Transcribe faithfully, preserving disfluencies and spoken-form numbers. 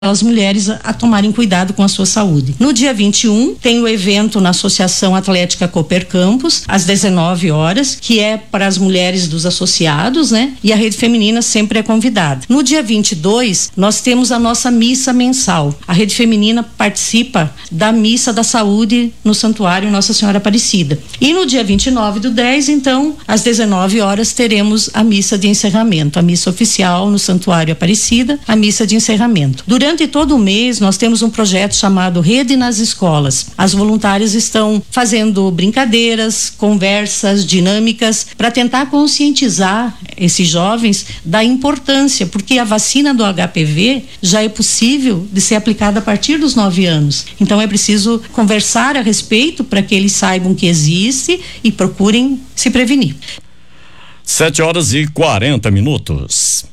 as mulheres a, a tomarem cuidado com a sua saúde. No dia vinte e um, tem o evento na Associação Atlética Cooper Campos, às dezenove horas, que é para as mulheres dos associados, né? E a Rede Feminina sempre é convidada. No dia vinte e dois, nós temos a nossa missa mensal. A Rede Feminina participa da missa da saúde no Santuário Nossa Senhora Aparecida. E no dia vinte e nove do dez, então, às dezenove horas, teremos a missa de encerramento, a missa oficial no Santuário Aparecida, a missa de encerramento. Durante Durante todo o mês, nós temos um projeto chamado Rede nas Escolas. As voluntárias estão fazendo brincadeiras, conversas, dinâmicas, para tentar conscientizar esses jovens da importância, porque a vacina do H P V já é possível de ser aplicada a partir dos nove anos. Então é preciso conversar a respeito para que eles saibam que existe e procurem se prevenir. Sete horas e quarenta minutos.